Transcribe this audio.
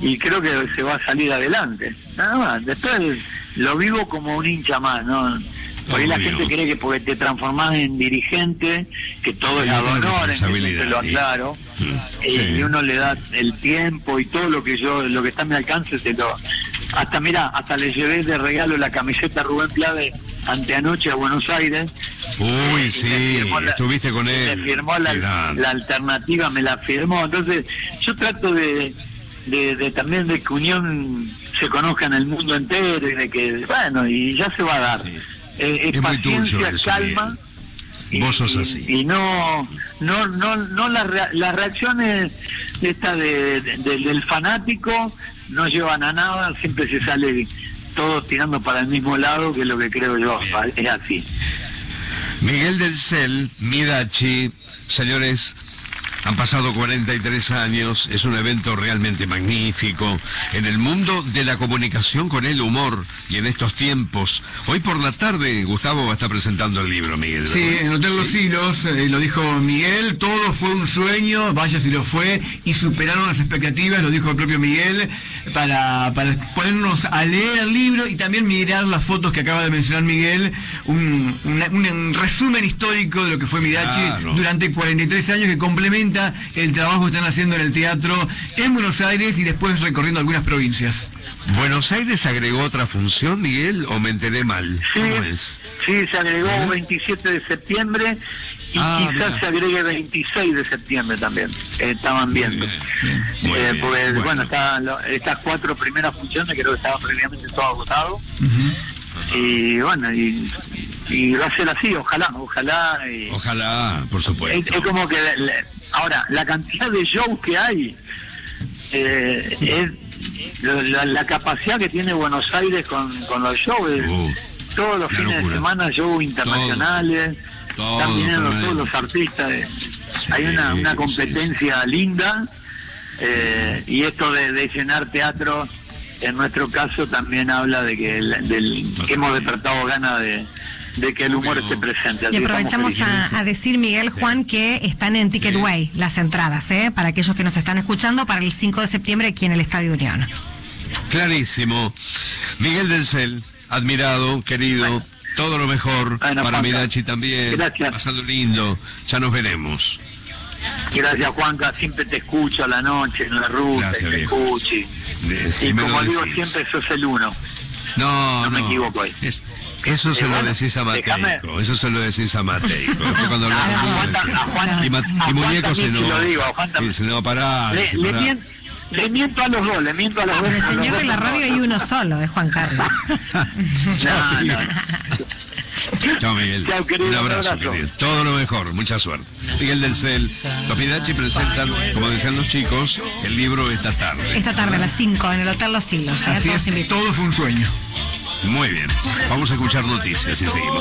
y creo que se va a salir adelante, nada más. Después lo vivo como un hincha más, ¿no? Porque la gente cree que porque te transformás en dirigente, que todo es a honor, te lo aclaro, y uno le da el tiempo y todo lo que está a mi alcance, hasta le llevé de regalo la camiseta Rubén Plade anteanoche a Buenos Aires. Uy, sí, estuviste con él. Me firmó la alternativa, me la firmó. Entonces, yo trato de también de que Unión se conozca en el mundo entero y de que, bueno, y ya se va a dar. Sí. Es paciencia, eso, calma. Vos sos así. Y no las reacciones del fanático no llevan a nada, siempre se sale todos tirando para el mismo lado, que es lo que creo yo, es así. Miguel del Cel, Midachi, señores, han pasado 43 años, es un evento realmente magnífico en el mundo de la comunicación con el humor y en estos tiempos. Hoy por la tarde Gustavo va a estar presentando el libro, Miguel. Sí, en Hotel Los Hilos, lo dijo Miguel, todo fue un sueño, vaya si lo fue, y superaron las expectativas, lo dijo el propio Miguel, para ponernos a leer el libro y también mirar las fotos que acaba de mencionar Miguel, un resumen histórico de lo que fue Midachi durante 43 años que complementa el trabajo que están haciendo en el teatro en Buenos Aires y después recorriendo algunas provincias. ¿Buenos Aires agregó otra función, Miguel, o me enteré mal? ¿Cómo es? Sí, se agregó 27 de septiembre y quizás se agregue 26 de septiembre también. Estaban viendo. Muy bien. Porque, bueno, estas 4 primeras funciones creo que estaban previamente todo agotado. Y bueno, y va a ser así, ojalá. Ojalá, por supuesto. Es como que ahora, la cantidad de shows que hay, es la capacidad que tiene Buenos Aires con los shows. Todos los fines de semana, shows internacionales, están viniendo todos los artistas. Hay una competencia linda, y esto de llenar teatro, en nuestro caso, también habla de que hemos despertado ganas de que el humor esté presente. Y aprovechamos a decir, Miguel, Juan, que están en Ticketway las entradas, para aquellos que nos están escuchando, para el 5 de septiembre aquí en el Estadio Unión. Clarísimo. Miguel del Cel, admirado, querido, todo lo mejor para Midachi también. Gracias. Pasando lindo, ya nos veremos. Gracias, Juanca, siempre te escucho a la noche en la ruta. Gracias, te viejo. escucho y como digo siempre, sos el uno. No me equivoco ahí. Eso se lo decís a Mateico. Eso se lo decís a Mateico. Después cuando hablamos y Muñeco se no pará. Le miento a los dos, El señor de la radio hay uno solo, es Juan Carlos. No. Chao, Miguel. Chao, querido. Un abrazo, querido. Todo lo mejor, mucha suerte. Miguel del Cel, los Midachi presentan, como decían los chicos, el libro esta tarde. Esta tarde a las 5 en el Hotel Los Hilos. Así es, todo fue un sueño. Muy bien. Vamos a escuchar noticias y seguimos.